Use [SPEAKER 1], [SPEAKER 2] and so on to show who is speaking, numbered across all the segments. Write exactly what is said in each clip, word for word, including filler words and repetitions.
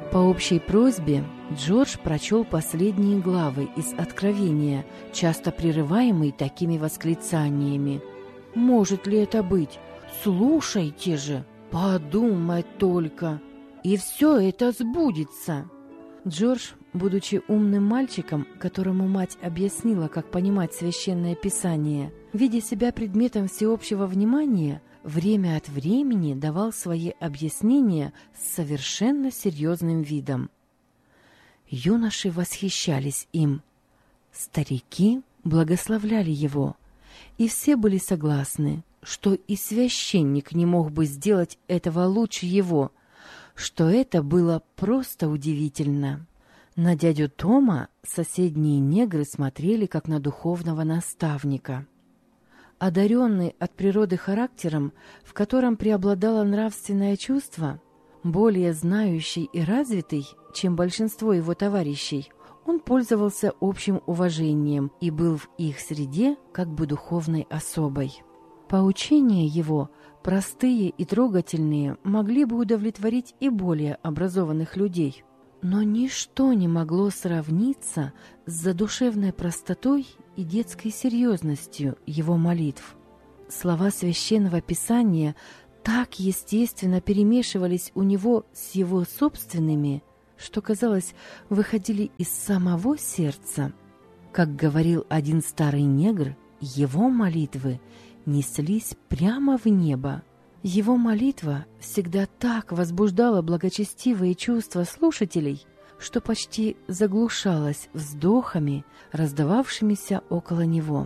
[SPEAKER 1] По общей просьбе Джордж прочел последние главы из Откровения, часто прерываемые такими восклицаниями. «Может ли это быть? Слушайте же! Подумать только! И все это сбудется!» Джордж, будучи умным мальчиком, которому мать объяснила, как понимать Священное Писание, видя себя предметом всеобщего внимания, время от времени давал свои объяснения с совершенно серьезным видом. Юноши восхищались им, старики благословляли его, и все были согласны, что и священник не мог бы сделать этого лучше его, что это было просто удивительно. На дядю Тома соседние негры смотрели как на духовного наставника. Одаренный от природы характером, в котором преобладало нравственное чувство, более знающий и развитый, чем большинство его товарищей, он пользовался общим уважением и был в их среде как бы духовной особой. Поучения его, простые и трогательные, могли бы удовлетворить и более образованных людей. Но ничто не могло сравниться с задушевной простотой и детской серьезностью его молитв. Слова Священного Писания так естественно перемешивались у него с его собственными, что, казалось, выходили из самого сердца. Как говорил один старый негр, его молитвы неслись прямо в небо. Его молитва всегда так возбуждала благочестивые чувства слушателей, что почти заглушалась вздохами, раздававшимися около него.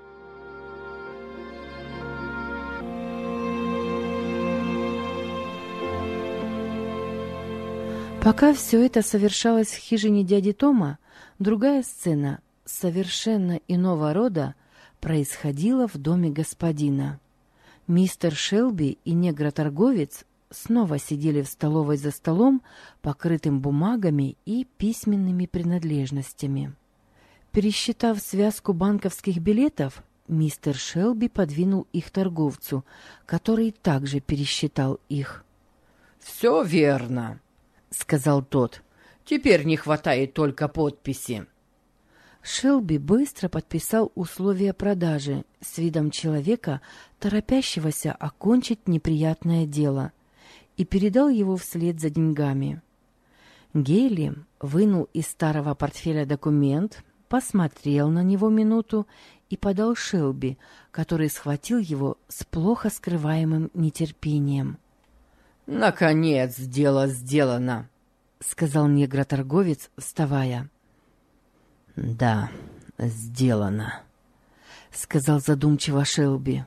[SPEAKER 1] Пока все это совершалось в хижине дяди Тома, другая сцена, совершенно иного рода, происходила в доме господина. Мистер Шелби и негроторговец снова сидели в столовой за столом, покрытым бумагами и письменными принадлежностями. Пересчитав связку банковских билетов, мистер Шелби подвинул их торговцу, который также пересчитал их.
[SPEAKER 2] «Все верно», — сказал тот. «Теперь не хватает только подписи».
[SPEAKER 1] Шелби быстро подписал условия продажи с видом человека, торопящегося окончить неприятное дело, и передал его вслед за деньгами. Гейли вынул из старого портфеля документ, посмотрел на него минуту и подал Шелби, который схватил его с плохо скрываемым нетерпением.
[SPEAKER 2] «Наконец дело сделано»,
[SPEAKER 1] — сказал негроторговец, вставая.
[SPEAKER 2] «Да, сделано»,
[SPEAKER 1] — сказал задумчиво Шелби.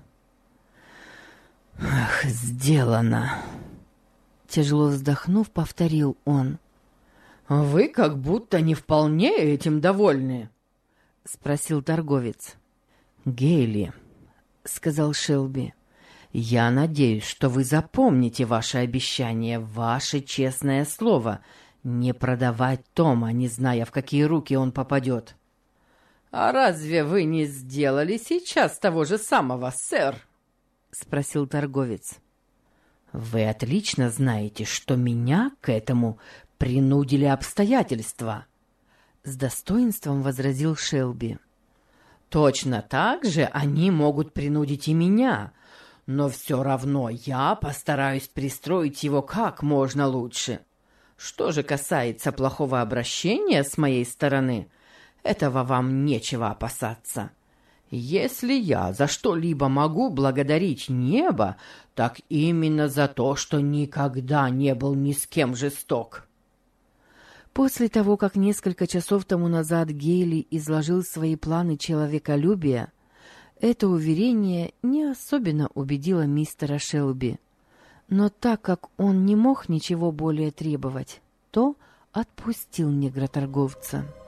[SPEAKER 2] «Ах, сделано»,
[SPEAKER 1] — тяжело вздохнув, повторил он.
[SPEAKER 2] «Вы как будто не вполне этим довольны»,
[SPEAKER 1] — спросил торговец.
[SPEAKER 2] «Гейли», — сказал Шелби, — «я надеюсь, что вы запомните ваше обещание, ваше честное слово — не продавать Тома, не зная, в какие руки он попадет». «А разве вы не сделали сейчас того же самого, сэр?» — спросил торговец. «Вы отлично знаете, что меня к этому принудили обстоятельства», — с достоинством возразил Шелби. «Точно так же они могут принудить и меня, но все равно я постараюсь пристроить его как можно лучше. Что же касается плохого обращения с моей стороны, этого вам нечего опасаться. Если я за что-либо могу благодарить небо, так именно за то, что никогда не был ни с кем жесток».
[SPEAKER 1] После того, как несколько часов тому назад Гейли изложил свои планы человеколюбия, это уверение не особенно убедило мистера Шелби. Но так как он не мог ничего более требовать, то отпустил негроторговца.